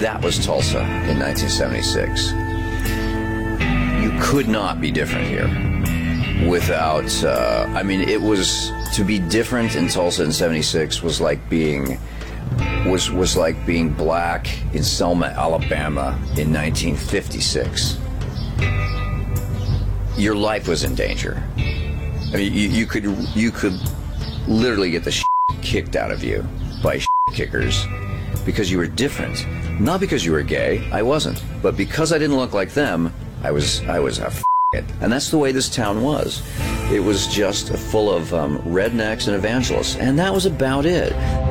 that was Tulsa in 1976. You could not be different here without, it was, to be different in Tulsa in 76 was like being black in Selma, Alabama in 1956. Your life was in danger. I mean, you could literally get the shit kicked out of you by shit kickers because you were different. Not because you were gay, I wasn't, but because I didn't look like them, I was a f***it. And that's the way this town was. It was just full of rednecks and evangelists, and that was about it.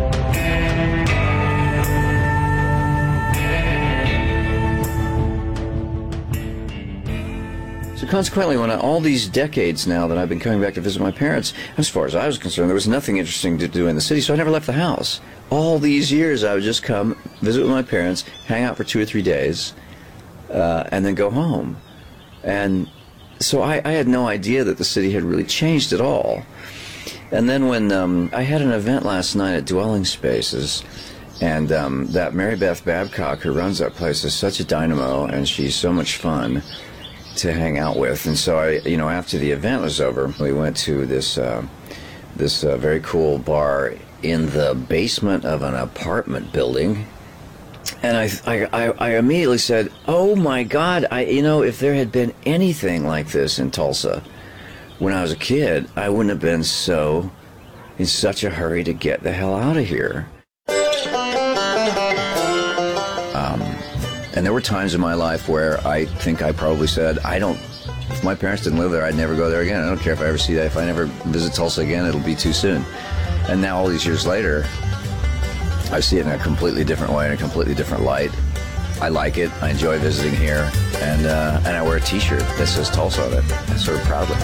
So consequently, when all these decades now that I've been coming back to visit my parents, as far as I was concerned, there was nothing interesting to do in the city, so I never left the house. All these years, I would just come, visit with my parents, hang out for 2 or 3 days, and then go home. And so I had no idea that the city had really changed at all. And then when I had an event last night at Dwelling Spaces, and that Mary Beth Babcock, who runs that place, is such a dynamo, and she's so much fun to hang out with. And so after the event was over, we went to this very cool bar in the basement of an apartment building. And I immediately said, "Oh my God! If there had been anything like this in Tulsa when I was a kid, I wouldn't have been in such a hurry to get the hell out of here." And there were times in my life where I think I probably said, if my parents didn't live there, I'd never go there again. I don't care if I ever see that. If I never visit Tulsa again, it'll be too soon. And now all these years later, I see it in a completely different way, in a completely different light. I like it. I enjoy visiting here. And I wear a t-shirt that says Tulsa on it. I sort of proudly.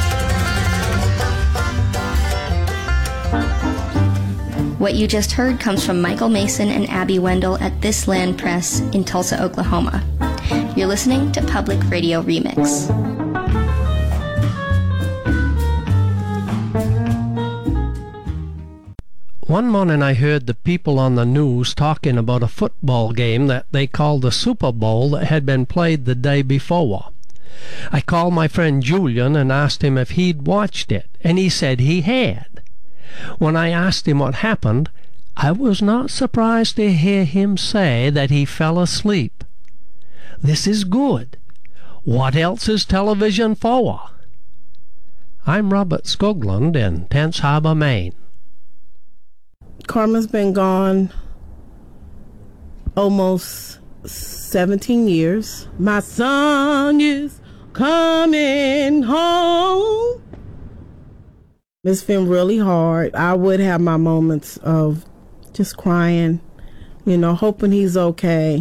What you just heard comes from Michael Mason and Abby Wendell at This Land Press in Tulsa, Oklahoma. You're listening to Public Radio Remix. One morning I heard the people on the news talking about a football game that they called the Super Bowl that had been played the day before. I called my friend Julian and asked him if he'd watched it, and he said he had. When I asked him what happened, I was not surprised to hear him say that he fell asleep. This is good. What else is television for? I'm Robert Skoglund in Tense Harbor, Maine. Carmen's been gone almost 17 years. My son is coming home. It's been really hard. I would have my moments of just crying, hoping he's okay.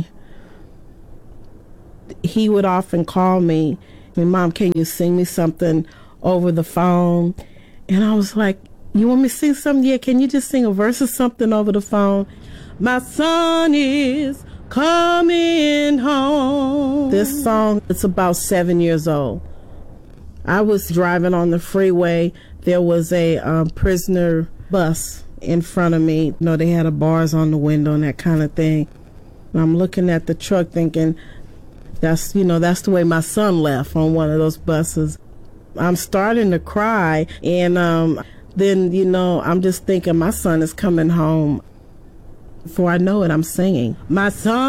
He would often call me, and Mom, can you sing me something over the phone? And I was like, you want me to sing something? Yeah, can you just sing a verse or something over the phone? My son is coming home. This song, it's about 7 years old. I was driving on the freeway. There was a prisoner bus in front of me. They had bars on the window and that kind of thing. And I'm looking at the truck thinking, that's the way my son left on one of those buses. I'm starting to cry, and then, I'm just thinking my son is coming home. Before I know it, I'm singing. My son